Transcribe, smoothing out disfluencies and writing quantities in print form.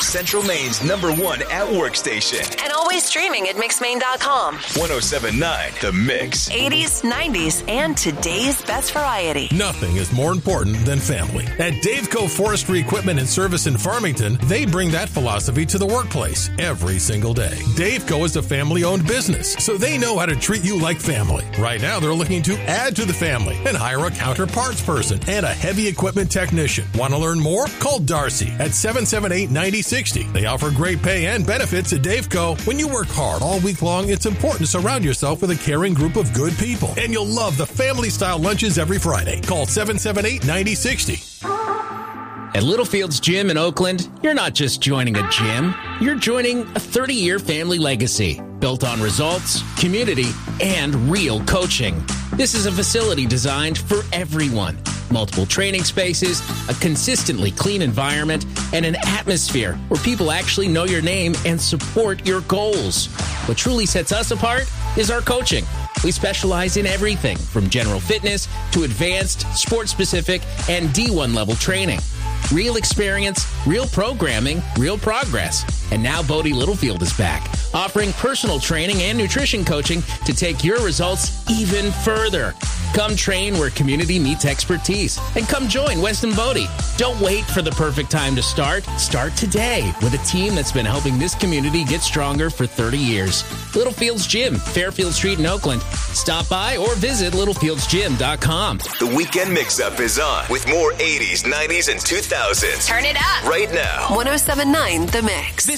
Central Maine's #1 at-work station. And always streaming at mixmaine.com. 107.9 The Mix. 80s, 90s, and today's best variety. Nothing is more important than family. At Daveco Forestry Equipment and Service in Farmington, they bring that philosophy to the workplace every single day. Daveco is a family-owned business, so they know how to treat you like family. Right now, they're looking to add to the family and hire a counterparts person and a heavy equipment technician. Want to learn more? Call Darcy at 778-9060. They offer great pay and benefits at Daveco. When you work hard all week long, it's important to surround yourself with a caring group of good people. And you'll love the family-style lunches every Friday. Call 778-9060. At Littlefields Gym in Oakland, you're not just joining a gym, you're joining a 30-year family legacy built on results, community, and real coaching. This is a facility designed for everyone. Multiple training spaces, a consistently clean environment, and an atmosphere where people actually know your name and support your goals. What truly sets us apart is our coaching. We specialize in everything from general fitness to advanced, sports-specific, and D1 level training. Real experience, real programming, real progress. And now Bodie Littlefield is back, offering personal training and nutrition coaching to take your results even further. Come train where community meets expertise, and come join Weston Bodie. Don't wait for the perfect time to start. Start today with a team that's been helping this community get stronger for 30 years. Littlefields Gym, Fairfield Street in Oakland. Stop by or visit littlefieldsgym.com. The Weekend Mix-Up is on with more 80s, 90s, and 2000s. Turn it up right now. 107.9 The Mix.